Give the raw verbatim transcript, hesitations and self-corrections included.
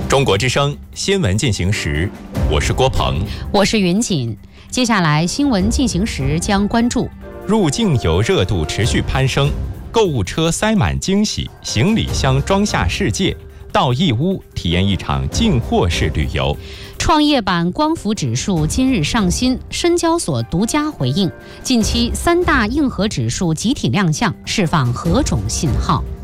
中国之声新闻进行时，我是郭鹏， 我是云锦。接下来新闻进行时将关注： 入境游热度持续攀升，购物车塞满惊喜，行李箱装下世界，到义乌体验一场进货式旅游。 创业板光伏指数今日上新，深交所独家回应，近期三大硬核指数集体亮相，释放何种信号？